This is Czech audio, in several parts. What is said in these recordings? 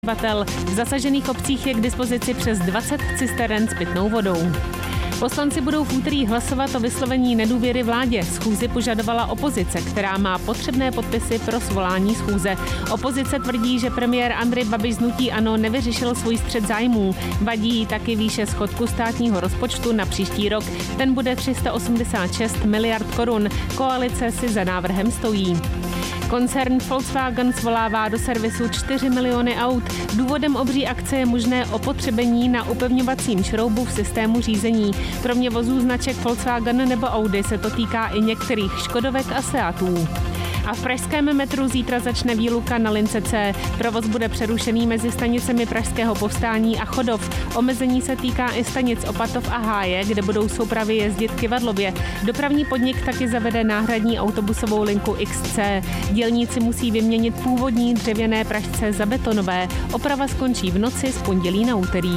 V zasažených obcích je k dispozici přes 20 cisteren s pitnou vodou. Poslanci budou v úterý hlasovat o vyslovení nedůvěry vládě. Schůzi požadovala opozice, která má potřebné podpisy pro svolání schůze. Opozice tvrdí, že premiér Andrej Babiš z hnutí ANO nevyřešil svůj střet zájmů. Vadí jí taky výše schodku státního rozpočtu na příští rok. Ten bude 386 miliard korun. Koalice si za návrhem stojí. Koncern Volkswagen svolává do servisu 4 miliony aut. Důvodem obří akce je možné opotřebení na upevňovacím šroubu v systému řízení. Kromě vozů značek Volkswagen nebo Audi se to týká i některých Škodovek a Seatů. A v pražském metru zítra začne výluka na lince C. Provoz bude přerušený mezi stanicemi Pražského Povstání a Chodov. Omezení se týká i stanic Opatov a Háje, kde budou soupravy jezdit Kyvadlově. Dopravní podnik taky zavede náhradní autobusovou linku XC. Dělníci musí vyměnit původní dřevěné pražce za betonové. Oprava skončí v noci z pondělí na úterý.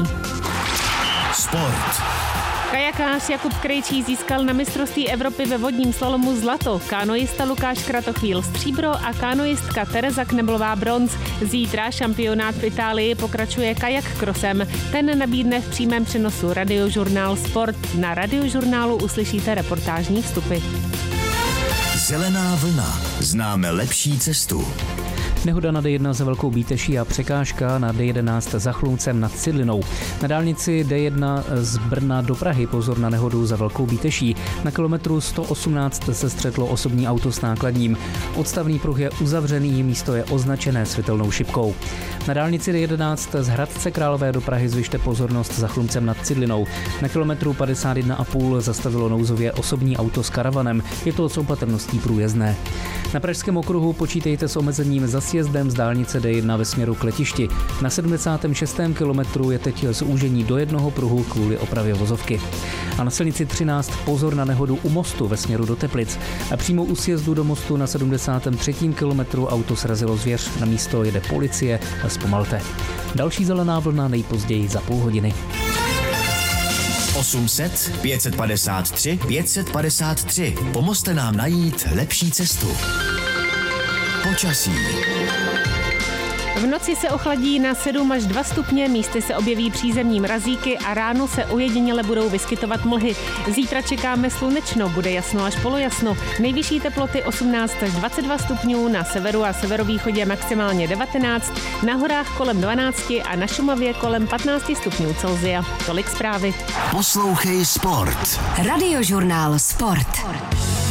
Sport. Kajakář Jakub Krejčí získal na mistrovství Evropy ve vodním slalomu zlato, kánojista Lukáš Kratochvíl stříbro a kánojistka Tereza Kneblová bronz. Zítra šampionát v Itálii pokračuje kajak krosem. Ten nabídne v přímém přenosu Radiožurnál Sport. Na Radiožurnálu uslyšíte reportážní vstupy. Zelená vlna. Známe lepší cestu. Nehoda na D1 za Velkou Bíteší a překážka na D11 za Chluncem nad Cidlinou. Na dálnici D1 z Brna do Prahy pozor na nehodu za Velkou Bíteší. Na kilometru 118 se střetlo osobní auto s nákladním. Odstavný pruh je uzavřený, místo je označené světelnou šipkou. Na dálnici D11 z Hradce Králové do Prahy zvyšte pozornost za Chluncem nad Cidlinou. Na kilometru 51,5 zastavilo nouzově osobní auto s karavanem. Je to s opatrností průjezdné. Na Pražském okruhu počítejte s omezením za sjezdem z dálnice D1 ve směru k letišti. Na 76. kilometru je teď zúžení do jednoho pruhu kvůli opravě vozovky. A na silnici 13 pozor na nehodu u mostu ve směru do Teplic. A přímo u sjezdu do mostu na 73. kilometru auto srazilo zvěř. Na místo jede policie, zpomalte. Další zelená vlna nejpozději za půl hodiny. 800 553 553. Pomozte nám najít lepší cestu. Počasí. V noci se ochladí na 7 až 2 stupně, místy se objeví přízemní mrazíky a ráno se ojediněle budou vyskytovat mlhy. Zítra čekáme slunečno, bude jasno až polojasno. Nejvyšší teploty 18 až 22 stupňů, na severu a severovýchodě maximálně 19, na horách kolem 12 a na Šumavě kolem 15 stupňů Celsia. Tolik zprávy. Poslouchej Sport. Radiožurnál Sport.